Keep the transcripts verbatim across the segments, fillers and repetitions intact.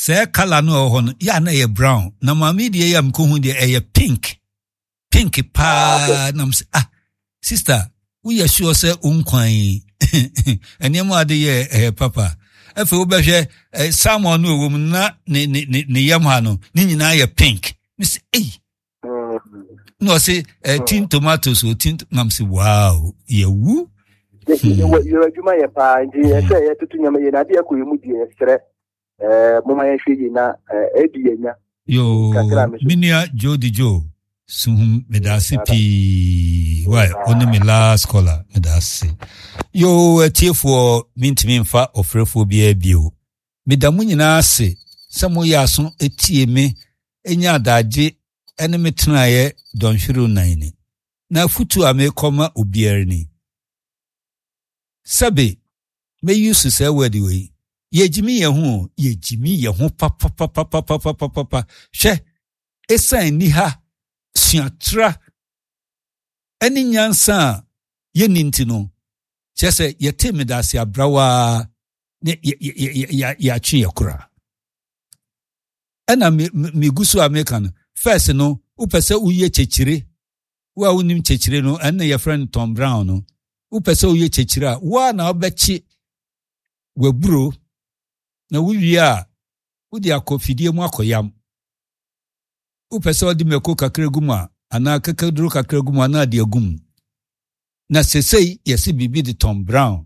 Say color no ho no ya na ye brown. Na mami de yam ko hu de e pink. Pink pa na say ah sister, we are sure say unkwan. Eniam ade ye eh papa. Efe wo be hwe salmon no wo na ne ne ne yam ha no ni nyina ye pink. Me say eh. No say uh, tin tomatoes or tin nam say wow ye wu you adwuma ye pa nti e say ye tutu nyama ye na de akoye mu die sere eh moma ye hwe na edi nya yo minia Jody Joe suhum medase pi why only me last caller medase yo tiefo mintimi mfa ofrefo bia bio medamu nyina ase samo ya so etie me enya adaje ene metraye don hwiru nine na futu ame koma obiare ni sabe me use say word we yejimi ye ho yejimi ye ho papa papa papa papa papa hwe esan ni ha suatra eni nyansa ye nintino chese ye temedase abrawa ne ya ya twi yakura ena me gusu american first no upese uye chechire wa unim chechire no ena your friend Tom Brown no upese uye chechire wa na obechi waburo na wuwie a udi akofidie mu akoyam upese odi meko kakra guma ana kakaduru kakra guma na ade agum na sesei yesi bibi de Tom Brown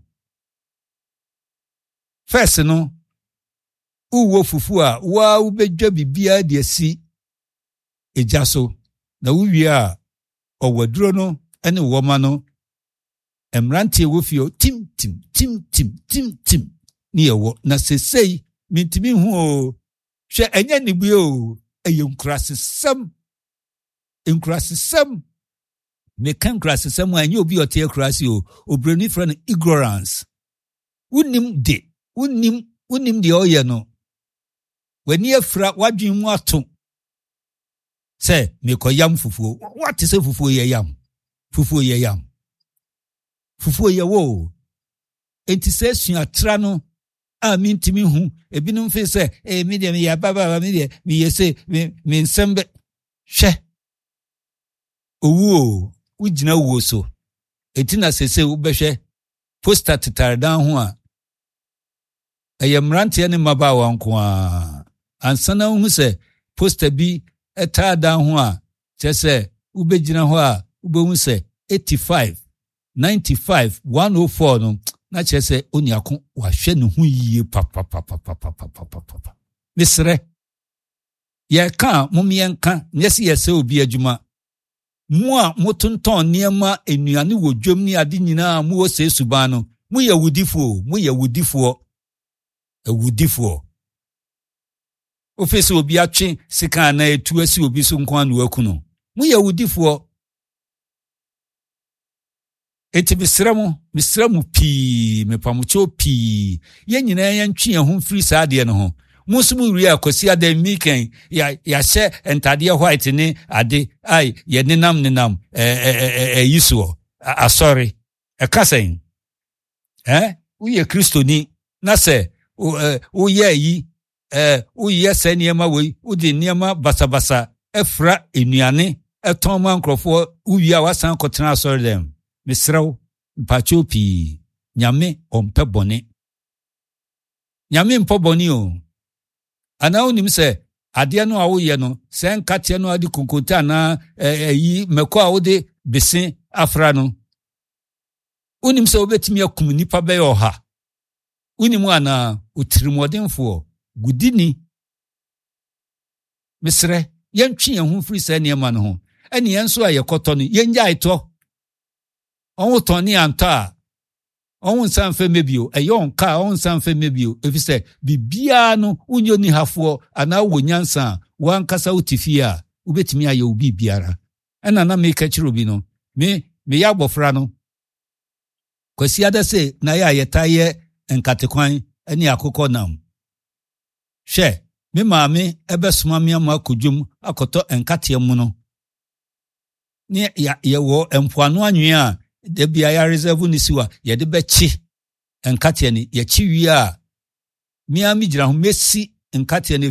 first no uwo fufu a wa ubedwa bibia de asi ejaso na wuwie a owaduro no ene woma no emrantie wofio tim tim tim tim tim tim ni ewo na sesei mintimi hu o hwe enya nibue o eye nkrasesem nkrasesem me kan nkrasesem anya obi ote krasi o obrani friend ignorance unim de unim unim de oye no wani afra wadwen mu ato say me koyam fufuo what is fufuo ye yam fufuo ye yam fufuo ye wo enti se sua tra no a mintimi hu ebinum fe say eh me de me ya baba me de me yese me me nsembe hwe owu ugina wo so enti na sese wo behwe poster titare dan ho a ayemrante ne mabawa nko a ansana hu se poster bi eta dan ho a chese ubegina ho a ubehu se eighty-five ninety-five one oh four no na chese oniako wa hwe ne hu yie papa papa papa papa papa misre ye ka mumyenka nyesi yese obi adwuma mu a motonton niema enuane wo dwom ni ade nyina mu wo se suban no mu ye wudifo mu ye wudifo ewudifo ofesi obi atwe sika na etu asi obi so nko anu akuno mu ye wudifo eti bisramo bisramo pi mepamucho pi ye nyina ye ntwe ho free saade no ho musumu wi akosi ade miken ya ya she entade white ni ade ai ye nenam nenam eh eh eh yiso a sorry e kasen eh uye Kristo ni na se o ye yi eh uye se niema we udi niema basabasa efra enuane eton man krofo uwi a wasan kotena sorry dem misraw pacho pi nyame ompe bone nyame mpo bone o ana onim se ade no awo ye no se nkate no ade konkota na eyi meko a wode bese afra no onim se obetimi akum nipa be oha onim ana otirimodemfo gudini misre yentwe yen free se niema no ho ene yenso ayekoto no yenja ito onwo toni anta on san fe mebio eyon ka on san fe mebio efise bibia no unyo ni hafo ana wo nyansa wan kasa utifia ubetimi aye obi biara ena na me ka chirobi no me me ya gbofra no kwasi ada se na ya yetaye enkatekwan eni akoko nam hwe me maame ebesoma me ama kodwum akoto enkate mu no ni ya ye wo empoano anwe a de bia ya reserve ni siwa ye de bechi enkate ni ye chi wi a mi ami gira ho mesi enkate ni